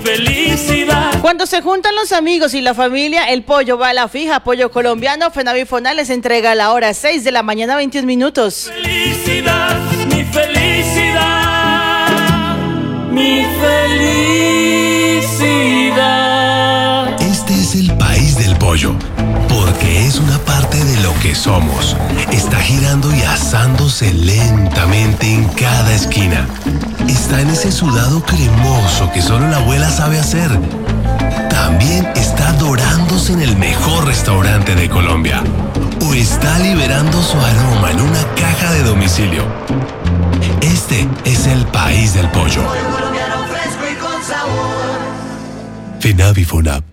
Felicidad. Cuando se juntan los amigos y la familia, el pollo va a la fija. Pollo colombiano, Fenavifonal les entrega a la hora 6 de la mañana, 21 minutos. Felicidad, mi felicidad, mi felicidad. Este es el país del pollo, porque es una parte de lo que somos. Está girando y asándose lentamente en cada esquina. Está en ese sudado cremoso que solo la abuela sabe hacer. También está dorándose en el mejor restaurante de Colombia. O está liberando su aroma en una caja de domicilio. Este es el país del pollo. Fenavifonab.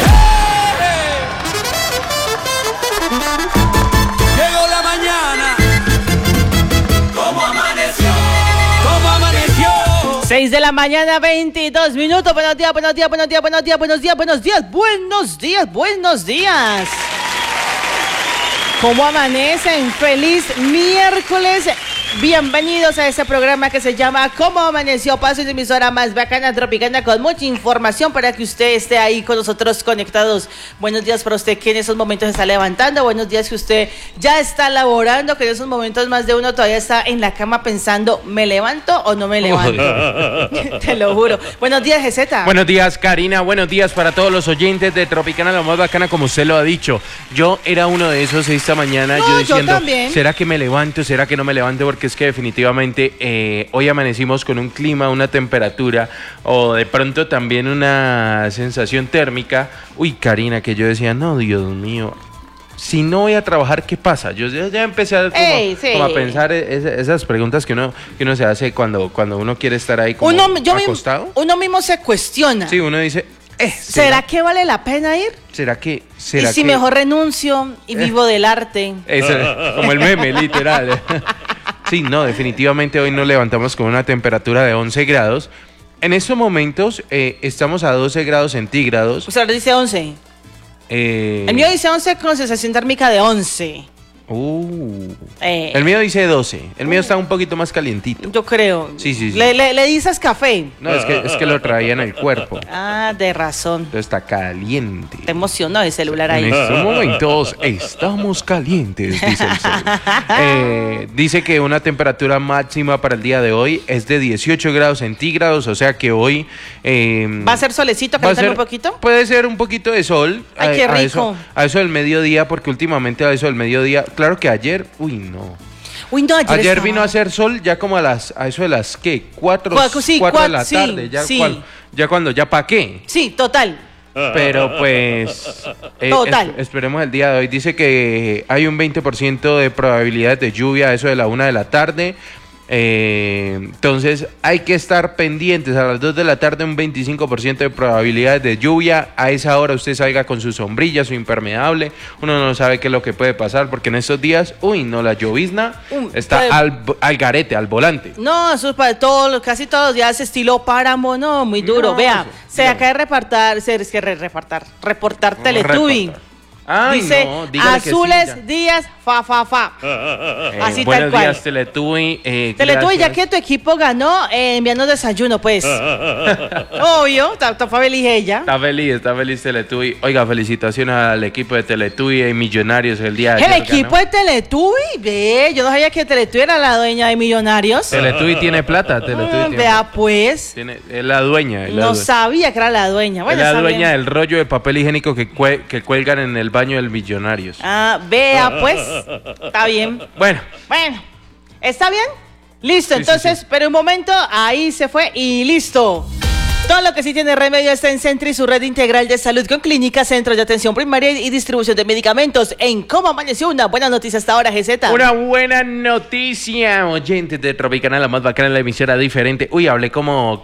Llegó la mañana. ¿Cómo amaneció? ¿Cómo amaneció? 6 de la mañana, 22 minutos. Buenos días, buenos días, buenos días, buenos días, buenos días, buenos días, buenos días, buenos días. ¿Cómo amanecen? Feliz miércoles. Bienvenidos a este programa que se llama ¿Cómo amaneció? Paso de emisora más bacana, tropicana, con mucha información para que usted esté ahí con nosotros conectados. Buenos días para usted que en esos momentos se está levantando. Buenos días que usted ya está laborando, que en esos momentos más de uno todavía está en la cama pensando, ¿me levanto o no me levanto? Te lo juro. Buenos días, Geseta. Buenos días, Karina. Buenos días para todos los oyentes de Tropicana, la más bacana, como usted lo ha dicho. Yo era uno de esos esta mañana, yo diciendo, ¿será que me levanto? ¿Será que no me levanto? Porque es que definitivamente hoy amanecimos con un clima, una temperatura o de pronto también una sensación térmica. Uy, Karina, que yo decía, no, Dios mío, si no voy a trabajar, ¿qué pasa? Yo ya empecé a, como a pensar esas preguntas que uno se hace cuando uno quiere estar ahí como acostado. Uno mismo se cuestiona. Sí, uno dice, ¿será que vale la pena ir? ¿Será que ¿Y si mejor renuncio y vivo del arte? Eso, como el meme, literal. Sí, no, definitivamente hoy nos levantamos con una temperatura de 11 grados. En estos momentos estamos a 12 grados centígrados. O sea, dice 11. El mío dice 11 con sensación térmica de 11. El mío dice 12. El mío está un poquito más calientito. Yo creo. Sí. ¿Le dices café? No, es que lo traía en el cuerpo. Ah, de razón. Entonces está caliente. Te emocionó el celular ahí. En estos momentos estamos calientes, dice el celular. Dice que una temperatura máxima para el día de hoy es de 18 grados centígrados, o sea que hoy... ¿Va a ser solecito, calentar un poquito? Puede ser un poquito de sol. Ay, qué rico. A eso del mediodía, porque últimamente a eso del mediodía... Claro que ayer, ayer vino a hacer sol ya como a eso de las, ¿qué? 4 de la tarde, ya cuando, ya pa' qué. Sí, total. Pero pues, esperemos el día de hoy. Dice que hay un 20% de probabilidades de lluvia a eso de la 1 de la tarde. Entonces hay que estar pendientes. A las 2 de la tarde un 25% de probabilidades de lluvia. A esa hora usted salga con su sombrilla, su impermeable. Uno no sabe qué es lo que puede pasar, porque en estos días, la llovizna está al garete, al volante. No, eso es para casi todos los días estilo páramo, no, muy duro. Vea, se acaba de reportar Teletubby. Ay, dice, no, azules sí, días, fa. Así buenos tal cual. Días, Teletubby. Teletubby, ya que tu equipo ganó, enviando desayuno, pues. Obvio, está feliz ella. Está feliz Teletubby. Oiga, felicitaciones al equipo de Teletubby y Millonarios el día de ayer. ¿El equipo de Teletubby? Ve, yo no sabía que Teletubby era la dueña de Millonarios. Teletubby tiene plata, vea, pues. Es la dueña. No sabía que era la dueña. Bueno, es la dueña del rollo de papel higiénico que cuelgan en el baño del Millonarios. Ah, vea, pues. Está bien. Bueno, ¿está bien? Listo, sí, entonces, sí. Pero un momento, ahí se fue y listo. Todo lo que sí tiene remedio está en Sentry, su red integral de salud con clínicas, centros de atención primaria y distribución de medicamentos. En ¿Cómo amaneció? Una buena noticia hasta ahora, Geseta. Una buena noticia, oyentes de Tropicana, la más bacana, la emisora diferente. Uy, hablé como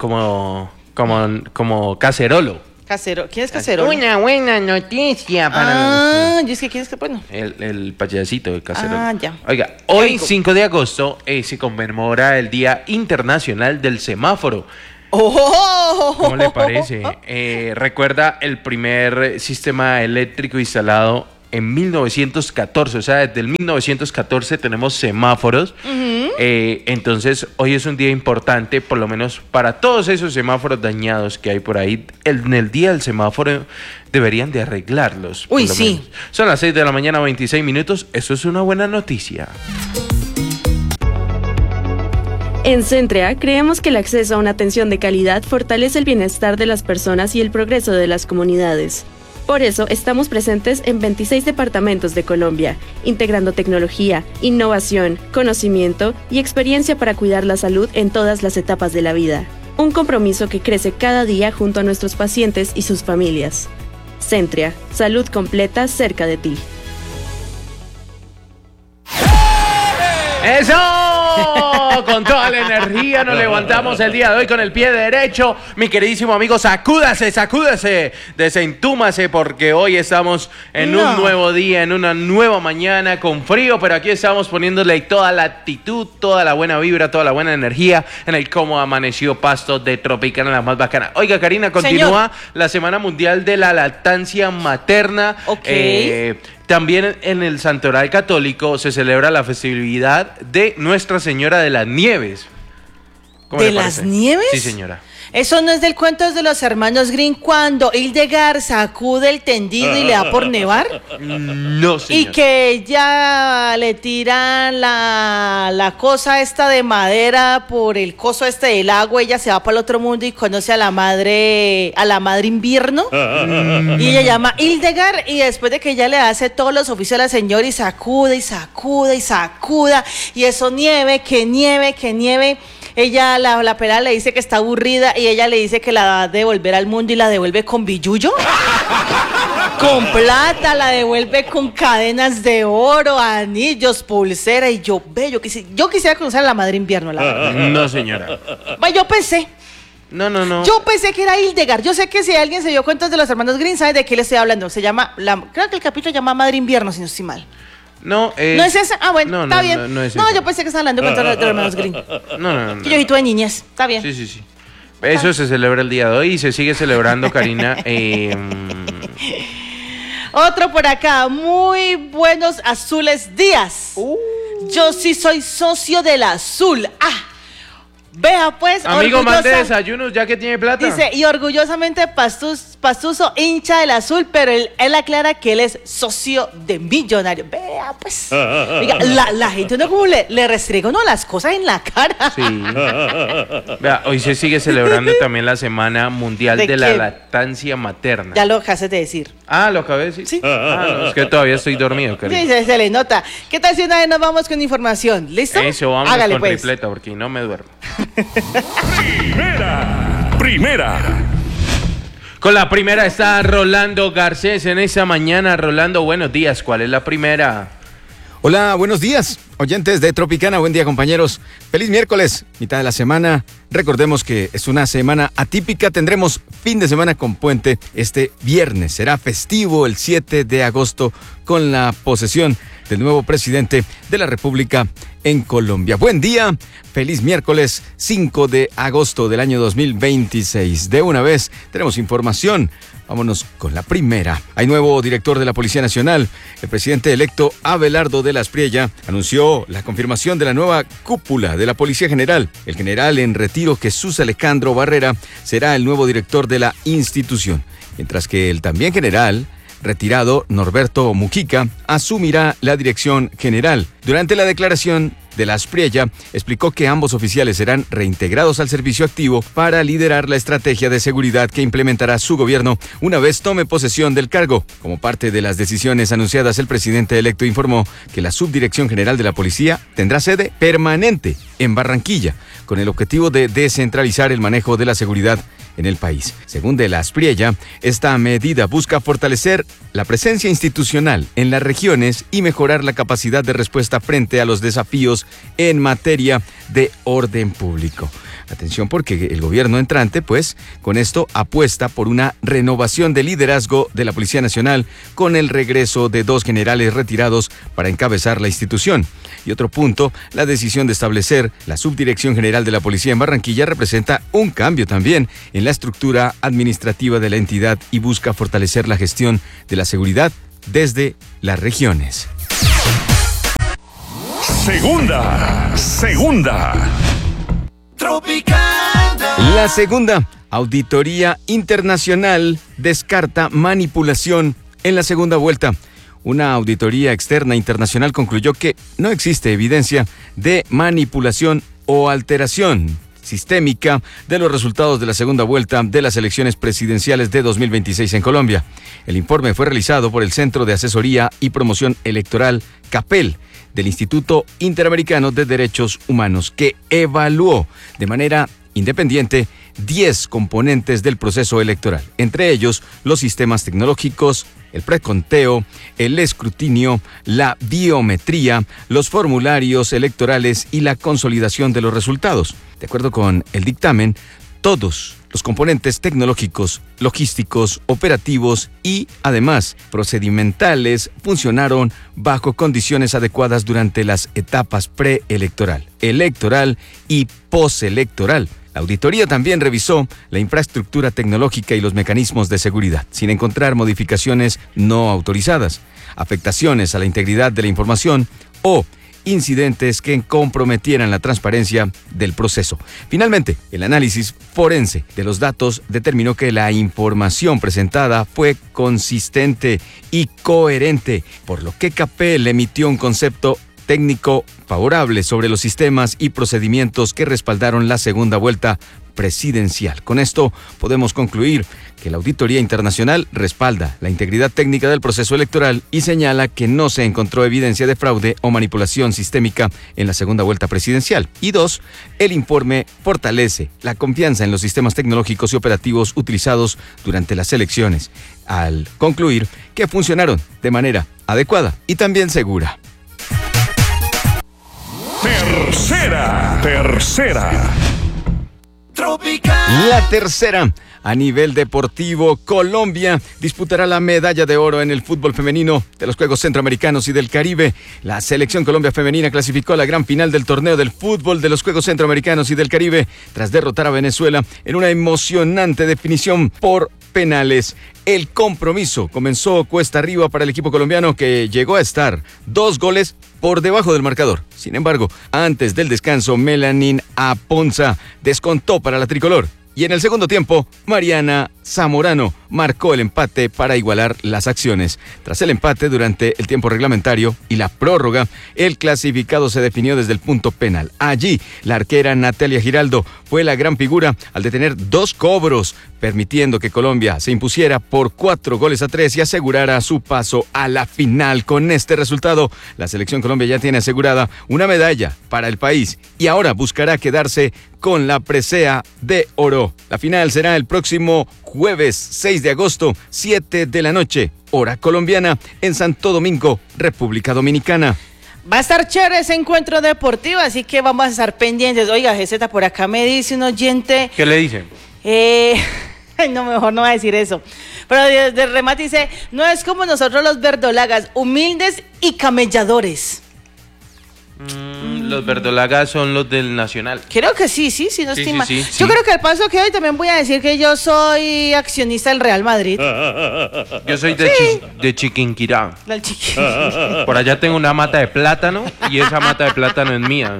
cacerolo. ¿Quién es Cacerolo? Una buena noticia para yo es que ¿quién es que bueno? El payasito de Cacerolo. Ya. Oiga, hoy 5 de agosto se conmemora el Día Internacional del Semáforo. ¿Cómo le parece? Recuerda el primer sistema eléctrico instalado en 1914, o sea, desde el 1914 tenemos semáforos. Uh-huh. Entonces, hoy es un día importante, por lo menos para todos esos semáforos dañados que hay por ahí. En el día del semáforo deberían de arreglarlos. Uy, sí. Menos. Son las 6 de la mañana, 26 minutos. Eso es una buena noticia. En Centrea, creemos que el acceso a una atención de calidad fortalece el bienestar de las personas y el progreso de las comunidades. Por eso, estamos presentes en 26 departamentos de Colombia, integrando tecnología, innovación, conocimiento y experiencia para cuidar la salud en todas las etapas de la vida. Un compromiso que crece cada día junto a nuestros pacientes y sus familias. Centrea, salud completa cerca de ti. ¡Eso! Con toda la energía nos levantamos el día de hoy con el pie derecho. Mi queridísimo amigo, sacúdase, desentúmase, porque hoy estamos en un nuevo día, en una nueva mañana con frío, pero aquí estamos poniéndole toda la actitud, toda la buena vibra, toda la buena energía en el Cómo Amaneció Pasto de Tropicana, la más bacana. Oiga, Karina, continúa la Semana Mundial de la Lactancia Materna. Ok. También en el Santoral Católico se celebra la festividad de Nuestra Señora de las Nieves. ¿De las Nieves? Sí, señora. Eso no es del cuento de los hermanos Grimm cuando Hildegard sacude el tendido y le da por nevar. No, señora. Y que ella le tiran la cosa esta de madera por el coso este del agua. Ella se va para el otro mundo y conoce a la madre invierno. Y ella llama Hildegard, y después de que ella le hace todos los oficios a la señora y sacuda y sacuda y sacuda, y eso nieve, que nieve. Ella, la pelada le dice que está aburrida y ella le dice que la va a devolver al mundo y la devuelve con billullo, con plata, la devuelve con cadenas de oro, anillos, pulsera. Y yo quisiera conocer a la madre invierno, la verdad. No, señora. Yo pensé. No. Yo pensé que era Hildegard. Yo sé que si alguien se dio cuenta de los hermanos Grimm, sabe de qué le estoy hablando. Se llama, creo que el capítulo se llama Madre Invierno, si no estoy mal. No, ¿no es esa? Ah, bueno, está bien. No es no, esa. yo pensé que estaba hablando con todos los hermanos Grimm. No. Que yo y tú de niñez, está bien. Sí. Eso se celebra el día de hoy y se sigue celebrando, Karina. Otro por acá, muy buenos azules días. Yo sí soy socio del azul. Vea pues, amigo, mande desayunos ya que tiene plata. Dice, y orgullosamente Pastuso hincha del azul, pero él aclara que él es socio de Millonario. Vea pues. Oiga, la gente no como le restriega uno las cosas en la cara. Sí. Vea, hoy se sigue celebrando también la Semana Mundial de la Lactancia Materna. Ya lo acabas de decir. ¿Lo acabé de decir? Sí. No, es que todavía estoy dormido, Karina. Sí, se le nota. ¿Qué tal si una vez nos vamos con información? ¿Listo? Eso, vamos Hágale, con pues. tripleta, porque no me duermo. Primera. Con la primera está Rolando Garcés en esta mañana. Rolando, buenos días. ¿Cuál es la primera? Hola, buenos días, oyentes de Tropicana. Buen día, compañeros. Feliz miércoles, mitad de la semana. Recordemos que es una semana atípica. Tendremos fin de semana con puente este viernes. Será festivo el 7 de agosto con la posesión del nuevo presidente de la República en Colombia. Buen día, feliz miércoles 5 de agosto del año 2026. De una vez tenemos información. Vámonos con la primera. Hay nuevo director de la Policía Nacional. El presidente electo Abelardo de la Espriella anunció la confirmación de la nueva cúpula de la Policía General. El general en retiro Jesús Alejandro Barrera será el nuevo director de la institución, mientras que el también general retirado Norberto Mujica asumirá la dirección general. Durante la declaración de la Espriella, explicó que ambos oficiales serán reintegrados al servicio activo para liderar la estrategia de seguridad que implementará su gobierno una vez tome posesión del cargo. Como parte de las decisiones anunciadas, el presidente electo informó que la Subdirección General de la Policía tendrá sede permanente en Barranquilla, con el objetivo de descentralizar el manejo de la seguridad en el país. Según de la Espriella, esta medida busca fortalecer la presencia institucional en las regiones y mejorar la capacidad de respuesta frente a los desafíos en materia de orden público. Atención, porque el gobierno entrante, pues, con esto apuesta por una renovación de liderazgo de la Policía Nacional con el regreso de 2 generales retirados para encabezar la institución. Y otro punto, la decisión de establecer la Subdirección General de la Policía en Barranquilla representa un cambio también en la estructura administrativa de la entidad y busca fortalecer la gestión de la seguridad desde las regiones. Segunda. Tropicana. La segunda, Auditoría Internacional descarta manipulación en la segunda vuelta. Una auditoría externa internacional concluyó que no existe evidencia de manipulación o alteración sistémica de los resultados de la segunda vuelta de las elecciones presidenciales de 2026 en Colombia. El informe fue realizado por el Centro de Asesoría y Promoción Electoral, CAPEL, del Instituto Interamericano de Derechos Humanos, que evaluó de manera independiente 10 componentes del proceso electoral, entre ellos los sistemas tecnológicos, el preconteo, el escrutinio, la biometría, los formularios electorales y la consolidación de los resultados. De acuerdo con el dictamen, todos los componentes tecnológicos, logísticos, operativos y, además, procedimentales funcionaron bajo condiciones adecuadas durante las etapas preelectoral, electoral y postelectoral. La auditoría también revisó la infraestructura tecnológica y los mecanismos de seguridad, sin encontrar modificaciones no autorizadas, afectaciones a la integridad de la información o incidentes que comprometieran la transparencia del proceso. Finalmente, el análisis forense de los datos determinó que la información presentada fue consistente y coherente, por lo que CAPEL emitió un concepto técnico favorable sobre los sistemas y procedimientos que respaldaron la segunda vuelta presidencial. Con esto podemos concluir que la Auditoría Internacional respalda la integridad técnica del proceso electoral y señala que no se encontró evidencia de fraude o manipulación sistémica en la segunda vuelta presidencial. Y 2, el informe fortalece la confianza en los sistemas tecnológicos y operativos utilizados durante las elecciones, al concluir que funcionaron de manera adecuada y también segura. Tercera. Tropicana. La tercera, a nivel deportivo, Colombia disputará la medalla de oro en el fútbol femenino de los Juegos Centroamericanos y del Caribe. La selección Colombia femenina clasificó a la gran final del torneo del fútbol de los Juegos Centroamericanos y del Caribe tras derrotar a Venezuela en una emocionante definición por penales. El compromiso comenzó cuesta arriba para el equipo colombiano, que llegó a estar 2 goles por debajo del marcador. Sin embargo, antes del descanso, Melanin Aponza descontó para la tricolor. Y en el segundo tiempo, Mariana Zamorano marcó el empate para igualar las acciones. Tras el empate durante el tiempo reglamentario y la prórroga, el clasificado se definió desde el punto penal. Allí, la arquera Natalia Giraldo fue la gran figura al detener 2 cobros, permitiendo que Colombia se impusiera por 4-3 y asegurara su paso a la final. Con este resultado, la selección Colombia ya tiene asegurada una medalla para el país y ahora buscará quedarse con la presea de oro. La final será el próximo jueves 6 de agosto, 7 de la noche, hora colombiana, en Santo Domingo, República Dominicana. Va a estar chévere ese encuentro deportivo, así que vamos a estar pendientes. Oiga, GZ, por acá me dice un oyente... ¿Qué le dicen? No, mejor no va a decir eso. Pero de remate dice, no es como nosotros los verdolagas, humildes y camelladores. Los verdolagas son los del Nacional. Creo que sí, no estoy mal. Sí. Yo creo que al paso que hoy también voy a decir que yo soy accionista del Real Madrid. Yo soy de Chiquinquirá. Del Chiquinquirá. Por allá tengo una mata de plátano y esa mata de plátano es mía.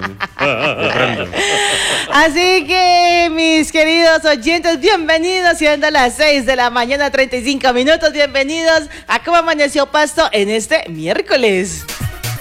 Así que, mis queridos oyentes, bienvenidos, siendo las 6 de la mañana, 35 minutos. Bienvenidos a Cómo Amaneció Pasto en este miércoles.